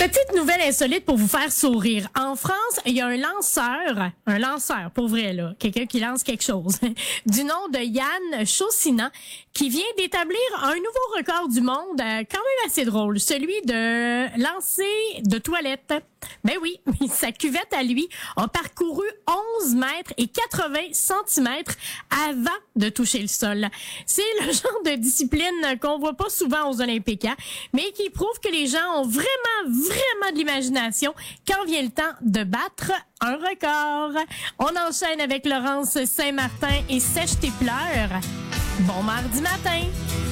Petite nouvelle insolite pour vous faire sourire. En France, il y a un lanceur pour vrai là, quelqu'un qui lance quelque chose, du nom de Yann Chaussinan, qui vient d'établir un nouveau record du monde, quand même assez drôle, celui de lancer de toilettes. Ben oui, sa cuvette à lui a parcouru 11 mètres et 80 centimètres avant de toucher le sol. C'est le genre de discipline qu'on voit pas souvent aux Olympiques, hein, mais qui prouve que les gens ont vraiment de l'imagination quand vient le temps de battre un record. On enchaîne avec Laurence Saint-Martin et Sèche tes pleurs. Bon mardi matin!